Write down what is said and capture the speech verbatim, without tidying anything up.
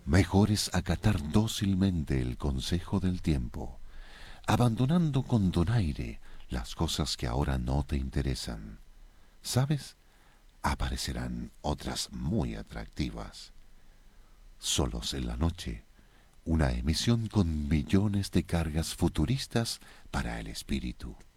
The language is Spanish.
Mejor es acatar dócilmente el consejo del tiempo, abandonando con donaire las cosas que ahora no te interesan. ¿Sabes? Aparecerán otras muy atractivas. Solos en la noche, una emisión con millones de cargas futuristas para el espíritu.